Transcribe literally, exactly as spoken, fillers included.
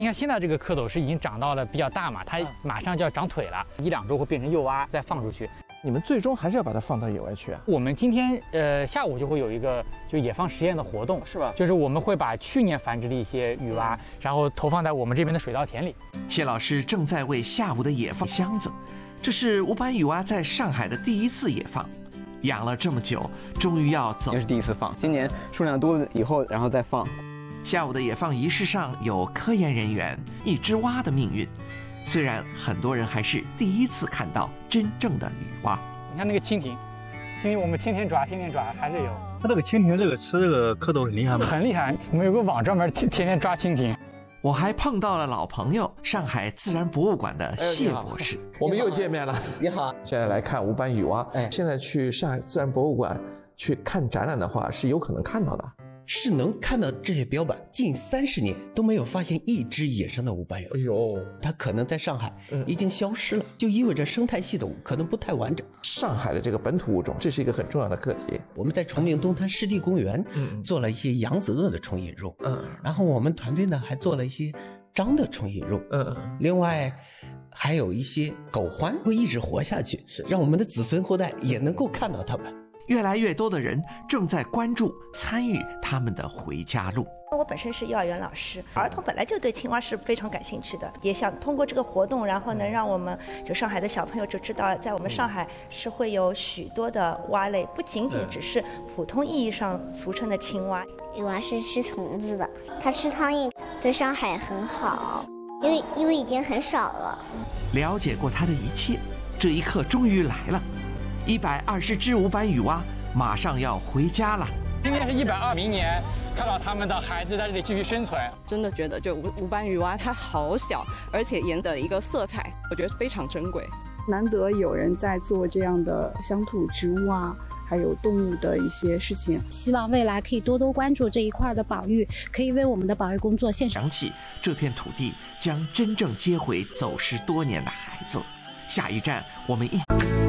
你看现在这个蝌蚪是已经长到了比较大嘛，它马上就要长腿了，一两周会变成幼蛙，再放出去。 你们最终还是要把它放到野外去啊？ 我们今天呃下午就会有一个就野放实验的活动， 是吧？ 就是我们会把去年繁殖的一些雨蛙，然后投放在我们这边的水稻田里。 谢老师正在为下午的野放箱子，这是无斑雨蛙在上海的第一次野放。养了这么久，终于要走。 这是第一次放，今年数量多了以后，然后再放。 下午的野放仪式上有科研人员，一只蛙的命运。虽然很多人还是第一次看到真正的雨蛙。 你看那个蜻蜓，蜻蜓我们天天抓，天天抓，还是有。 它这个蜻蜓这个吃这个蝌蚪很厉害吗？ 很厉害，我们有个网专门天天天抓蜻蜓。 我还碰到了老朋友，上海自然博物馆的谢博士。 哎、我们又见面了。 你好， 现在来看无斑雨蛙。 哎， 现在去上海自然博物馆去看展览的话，是有可能看到的。 是能看到这些标本，近三十年都没有发现一只野生的无斑雨蛙。 哎呦， 它可能在上海已经消失了，嗯、就意味着生态系统可能不太完整。 上海的这个本土物种，这是一个很重要的课题。 我们在崇明东滩湿地公园，嗯，做了一些扬子鳄的虫引入，嗯，然后我们团队呢还做了一些章的虫引入，嗯，另外还有一些狗獾会一直活下去，让我们的子孙后代也能够看到它们。 越来越多的人正在关注、参与他们的回家路。 我本身是幼儿园老师，儿童本来就对青蛙是非常感兴趣的，也想通过这个活动，然后能让我们就上海的小朋友就知道，在我们上海是会有许多的蛙类，不仅仅只是普通意义上俗称的青蛙。 雨蛙是吃虫子的，它吃苍蝇，对上海很好，因为因为已经很少了。 了解过它的一切，这一刻终于来了。一百二十只无斑雨蛙马上要回家了。 今年是一百二，明年看到他们的孩子在这里继续生存。 真的觉得就无无斑雨蛙它好小，而且颜的一个色彩，我觉得非常珍贵。 难得有人在做这样的乡土植物啊，还有动物的一些事情。 希望未来可以多多关注这一块的保育，可以为我们的保育工作献上。 想起这片土地将真正接回走失多年的孩子。下一站，我们一起。